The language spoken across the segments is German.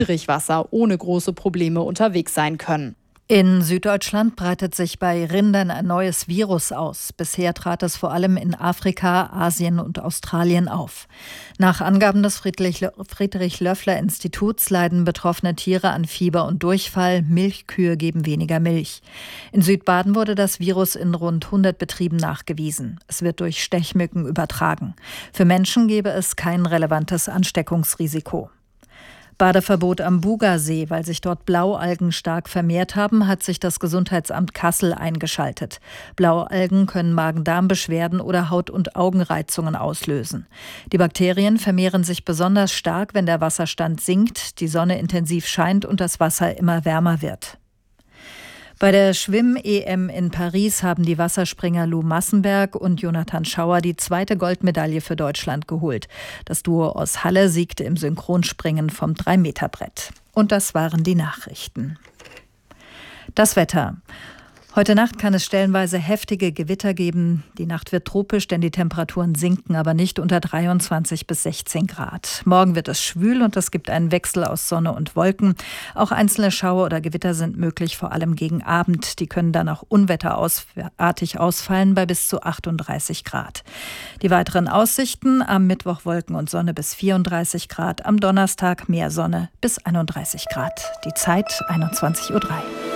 Niedrigwasser ohne große Probleme unterwegs sein können. In Süddeutschland breitet sich bei Rindern ein neues Virus aus. Bisher trat es vor allem in Afrika, Asien und Australien auf. Nach Angaben des Friedrich-Löffler-Instituts leiden betroffene Tiere an Fieber und Durchfall. Milchkühe geben weniger Milch. In Südbaden wurde das Virus in rund 100 Betrieben nachgewiesen. Es wird durch Stechmücken übertragen. Für Menschen gebe es kein relevantes Ansteckungsrisiko. Badeverbot am Bugasee, weil sich dort Blaualgen stark vermehrt haben, hat sich das Gesundheitsamt Kassel eingeschaltet. Blaualgen können Magen-Darm-Beschwerden oder Haut- und Augenreizungen auslösen. Die Bakterien vermehren sich besonders stark, wenn der Wasserstand sinkt, die Sonne intensiv scheint und das Wasser immer wärmer wird. Bei der Schwimm-EM in Paris haben die Wasserspringer Lou Massenberg und Jonathan Schauer die zweite Goldmedaille für Deutschland geholt. Das Duo aus Halle siegte im Synchronspringen vom 3-Meter-Brett. Und das waren die Nachrichten. Das Wetter. Heute Nacht kann es stellenweise heftige Gewitter geben. Die Nacht wird tropisch, denn die Temperaturen sinken, aber nicht unter 23 bis 16 Grad. Morgen wird es schwül und es gibt einen Wechsel aus Sonne und Wolken. Auch einzelne Schauer oder Gewitter sind möglich, vor allem gegen Abend. Die können dann auch unwetterartig ausfallen bei bis zu 38 Grad. Die weiteren Aussichten: am Mittwoch Wolken und Sonne bis 34 Grad, am Donnerstag mehr Sonne bis 31 Grad. Die Zeit 21:03 Uhr.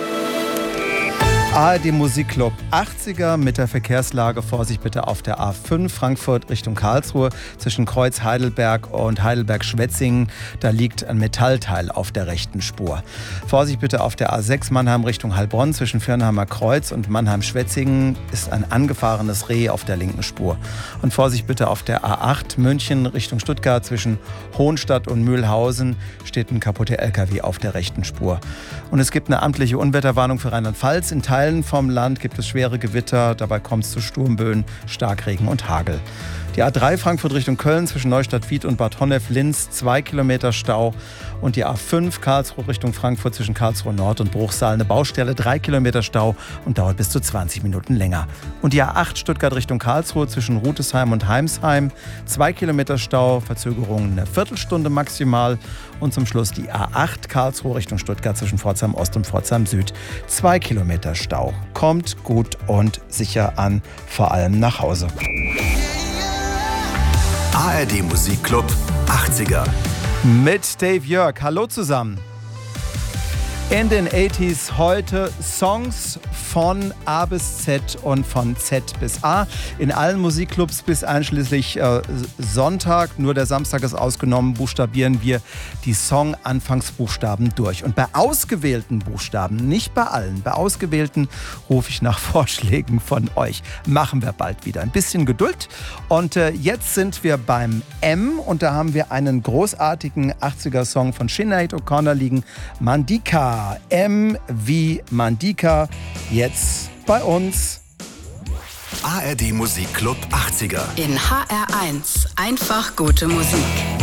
ARD Musikclub 80er mit der Verkehrslage. Vorsicht bitte auf der A5 Frankfurt Richtung Karlsruhe zwischen Kreuz Heidelberg und Heidelberg-Schwetzingen. Da liegt ein Metallteil auf der rechten Spur. Vorsicht bitte auf der A6 Mannheim Richtung Heilbronn zwischen Firnheimer Kreuz und Mannheim-Schwetzingen ist ein angefahrenes Reh auf der linken Spur. Und Vorsicht bitte auf der A8 München Richtung Stuttgart zwischen Hohenstadt und Mühlhausen steht ein kaputter LKW auf der rechten Spur. Und es gibt eine amtliche Unwetterwarnung für Rheinland-Pfalz. In Teilen vom Land gibt es schwere Gewitter, dabei kommt es zu Sturmböen, Starkregen und Hagel. Die A3 Frankfurt Richtung Köln zwischen Neustadt-Wied und Bad Honnef-Linz 2 Kilometer Stau und die A5 Karlsruhe Richtung Frankfurt zwischen Karlsruhe Nord und Bruchsal eine Baustelle 3 Kilometer Stau und dauert bis zu 20 Minuten länger. Und die A8 Stuttgart Richtung Karlsruhe zwischen Rutesheim und Heimsheim 2 Kilometer Stau, Verzögerungen eine Viertelstunde maximal und zum Schluss die A8 Karlsruhe Richtung Stuttgart zwischen Pforzheim Ost und Pforzheim Süd 2 Kilometer Stau. Kommt gut und sicher an, vor allem nach Hause. ARD Musikclub 80er. Mit Dave Jörg. Hallo zusammen. In den 80s heute Songs von A bis Z und von Z bis A. In allen Musikclubs bis einschließlich Sonntag, nur der Samstag ist ausgenommen, buchstabieren wir die Song-Anfangsbuchstaben durch. Und bei ausgewählten Buchstaben, nicht bei allen, bei ausgewählten rufe ich nach Vorschlägen von euch. Machen wir bald wieder. Ein bisschen Geduld. Und jetzt sind wir beim M und da haben wir einen großartigen 80er-Song von Sinead O'Connor liegen, Mandika. M wie Mandika, jetzt bei uns. ARD Musikclub 80er. In HR1 einfach gute Musik.